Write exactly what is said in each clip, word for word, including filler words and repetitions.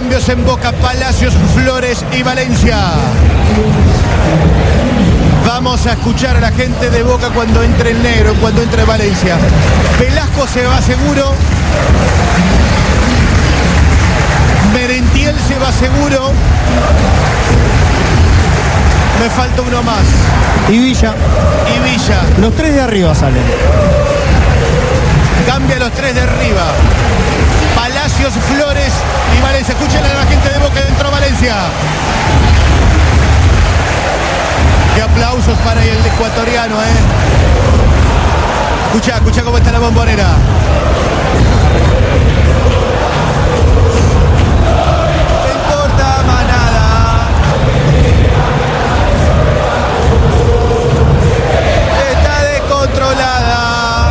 Cambios en Boca, Palacios, Flores y Valencia. Vamos a escuchar a la gente de Boca cuando entre el negro, cuando entre Valencia. Velasco se va seguro. Merentiel se va seguro. Me falta uno más. Y Villa. Y Villa. Los tres de arriba salen. Cambia los tres de arriba. Palacios, Flores y Valencia. Escuchen a la gente de Boca dentro de Valencia. Qué aplausos para el ecuatoriano, ¿eh? Escucha, escucha cómo está la bombonera. No importa más nada. Está descontrolada.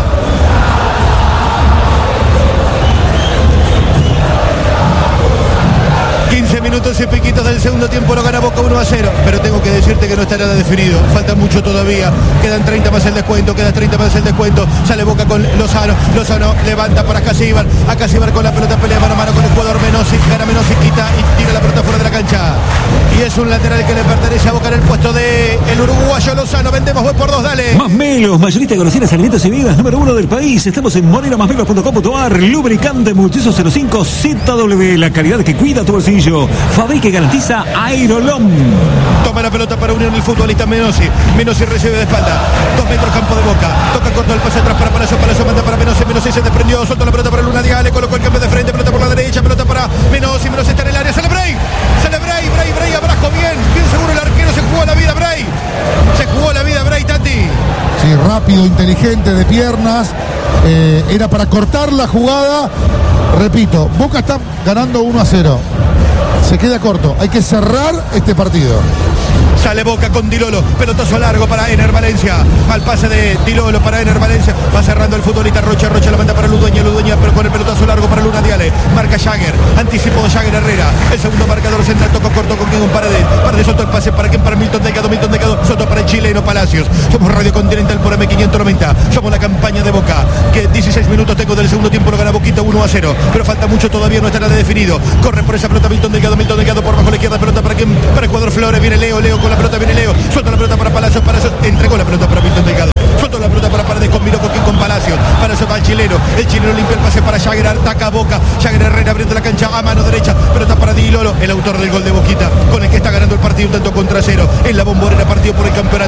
quince minutos y piquitos del segundo tiempo, lo gana Boca uno a cero, pero tengo que decirte que no está nada definido, falta mucho todavía, quedan treinta más el descuento, queda treinta más el descuento, sale Boca con Lozano, Lozano levanta para Acasíbar, Acasíbar con la pelota, pelea mano a mano con el jugador Menossi, gana Menossi, quita y tira la pelota fuera de la cancha, y es un lateral que le pertenece a Boca en el puesto de el uruguayo Lozano. Vendemos voy por dos, dale. Más Melos, mayorista de golosinas, alimentos y bebidas número uno del país, estamos en moreno más melos punto com punto a r, lubricante multiuso cero cinco Z W, la calidad que cuida tu bolsillo. Fabrica y garantiza Aerolom. Toma la pelota para Unión el futbolista Menossi. Menossi recibe de espalda. Dos metros campo de Boca. Toca corto el pase atrás para Palacio. Palacio manda para Menossi. Menossi se desprendió. Soltó la pelota para Luna Díaz. Le colocó el cambio de frente. Pelota por la derecha. Pelota para Menossi. Menossi está en el área. Sale Bray. Sale Bray. Bray. Bray. Abrajo bien. Bien seguro el arquero. Se jugó la vida Bray. Se jugó la vida Bray, Tati. Sí, rápido, inteligente, de piernas. Eh, era para cortar la jugada. Repito, Boca está ganando uno a cero. Se queda corto, hay que cerrar este partido. Sale Boca con Dilolo, pelotazo largo para Ener Valencia, al pase de Dilolo para Ener Valencia, va cerrando el futbolista Rocha, Rocha la manda para Ludueña, Ludueña pero con el pelotazo largo para Luna Diale, marca Jagger, anticipo de Jagger Herrera, el segundo marcador central, tocó corto con King Paredes, Paredes soltó el pase para quien para Milton Delgado, Milton Delgado, soltó para el chileno Palacios, somos Radio Continental por M quinientos noventa, somos la campaña de Boca, que dieciséis minutos tengo del segundo tiempo, lo gana Boquita uno a cero, pero falta mucho todavía, no está nada definido, corre por esa pelota Milton Delgado, Milton Delgado por bajo la izquierda, pelota para quien, para el jugador Flores, viene Leo, Leo con la pelota, viene Leo, suelta la pelota para Palacios, Palacios entregó la pelota para Milton Delgado, suelta la pelota para Paredes, combinó con quien con Palacios, Palacios va al chileno, el chileno limpia el pase para Jagger, ataca a Boca, Jagger Herrera abriendo la cancha a mano derecha, pelota para Dilolo, el autor del gol de Boquita, con el que está ganando el partido un tanto contra cero, en la bombonera partido por el campeonato.